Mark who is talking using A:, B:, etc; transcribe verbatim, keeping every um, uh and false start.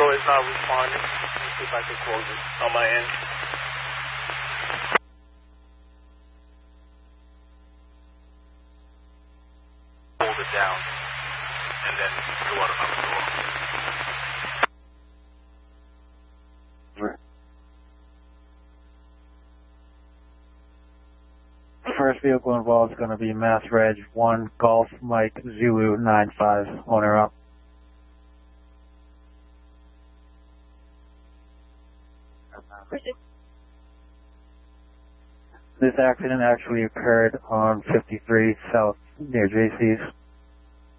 A: vehicle is not responding. Let me see if I can close it on my end. Hold it down, and then go out another door.
B: First vehicle involved is going to be Mass Reg one Golf Mike Zulu nine five. Owner up. This accident actually occurred on fifty-three South near J C's.